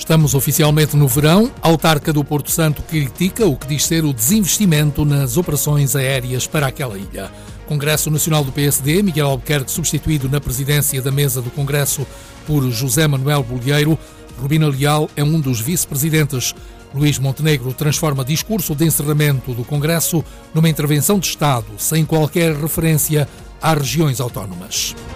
Estamos oficialmente no verão. A autarca do Porto Santo critica o que diz ser o desinvestimento nas operações aéreas para aquela ilha. Congresso Nacional do PSD, Miguel Albuquerque substituído na presidência da mesa do Congresso por José Manuel Bolieiro. Rubina Leal é um dos vice-presidentes. Luís Montenegro transforma discurso de encerramento do Congresso numa intervenção de Estado, sem qualquer referência às regiões autónomas.